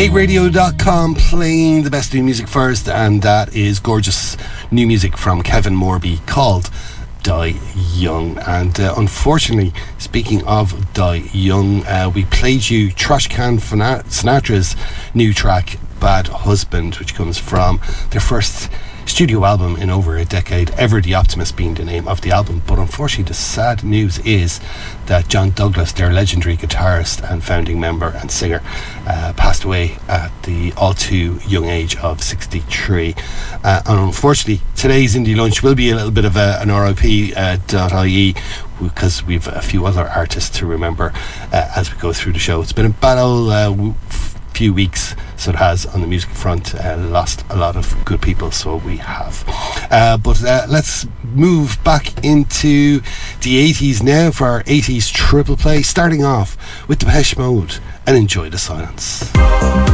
8radio.com playing the best new music first, and that is gorgeous new music from Kevin Morby called Die Young. And unfortunately, speaking of Die Young, we played you Trashcan Sinatra's new track Bad Husband, which comes from their first studio album in over a decade, Ever the Optimist being the name of the album. But unfortunately, the sad news is that John Douglas, their legendary guitarist and founding member and singer, passed away at the all too young age of 63. And unfortunately, today's Indie Lunch will be a little bit of an RIP.ie, because we've a few other artists to remember as we go through the show. It's been a bad old few weeks, so it has, on the music front. Lost a lot of good people, so we have. But let's move back into the 80s now for our 80s triple play, starting off with Depeche Mode and Enjoy the Silence.